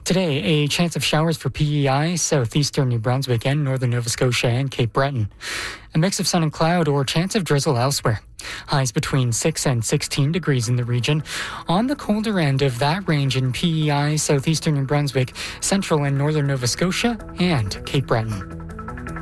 Today, a chance of showers for PEI, southeastern New Brunswick and northern Nova Scotia and Cape Breton. A mix of sun and cloud or chance of drizzle elsewhere. Highs between 6 and 16 degrees in the region. On the colder end of that range in PEI, southeastern New Brunswick, central and northern Nova Scotia, and Cape Breton.